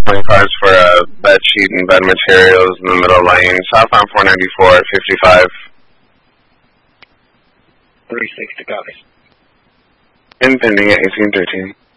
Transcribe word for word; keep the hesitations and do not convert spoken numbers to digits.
twenty-fives for a bed sheet and bed materials in the middle lane, southbound four ninety-four at fifty-five. three sixty, copy. Impending at eighteen thirteen.